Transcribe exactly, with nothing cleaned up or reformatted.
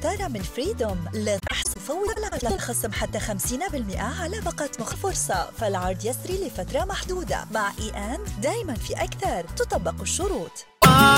المختارة من فريدوم. لا تحصل فور الخصم حتى خمسين بالمئة على باقة مخ فرصة، فالعرض يسري لفترة محدودة. مع إي أند دايما في أكثر، تطبق الشروط.